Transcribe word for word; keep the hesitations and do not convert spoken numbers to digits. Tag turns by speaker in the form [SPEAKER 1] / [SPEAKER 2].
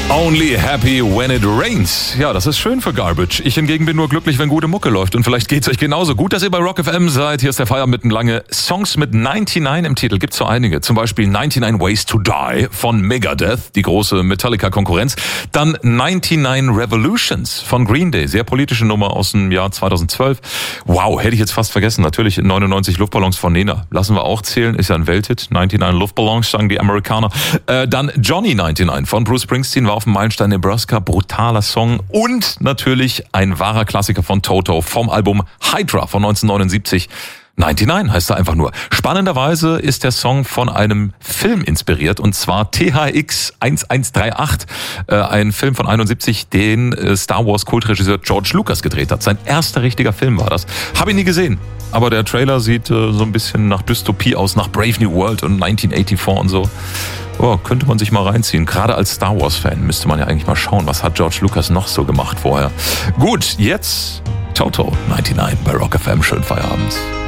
[SPEAKER 1] Only happy when it rains. Ja, das ist schön für Garbage. Ich hingegen bin nur glücklich, wenn gute Mucke läuft. Und vielleicht geht's euch genauso. Gut, dass ihr bei Rock F M seid. Hier ist der Feierabend mittenlange. Songs mit neunundneunzig im Titel gibt's so einige. Zum Beispiel neunundneunzig Ways to Die von Megadeth, die große Metallica-Konkurrenz. Dann neunundneunzig Revolutions von Green Day, sehr politische Nummer aus dem Jahr zweitausendzwölf. Wow, hätte ich jetzt fast vergessen. Natürlich neunundneunzig Luftballons von Nena. Lassen wir auch zählen, ist ja ein Welthit. neunundneunzig Luftballons, sagen die Amerikaner. Äh, dann Johnny neunundneunzig von Bruce Springsteen war auf dem Meilenstein Nebraska, brutaler Song. Und natürlich ein wahrer Klassiker von Toto vom Album Hydra von neunzehnhundertneunundsiebzig. neunundneunzig heißt er einfach nur. Spannenderweise ist der Song von einem Film inspiriert, und zwar T H X elf drei acht, äh, ein Film von einundsiebzig, den äh, Star Wars Kultregisseur George Lucas gedreht hat. Sein erster richtiger Film war das. Habe ihn nie gesehen, aber der Trailer sieht äh, so ein bisschen nach Dystopie aus, nach Brave New World und neunzehnhundertvierundachtzig und so. Oh, könnte man sich mal reinziehen. Gerade als Star Wars-Fan müsste man ja eigentlich mal schauen, was hat George Lucas noch so gemacht vorher. Gut, jetzt Toto neunundneunzig bei Rock F M. Schönen Feierabend.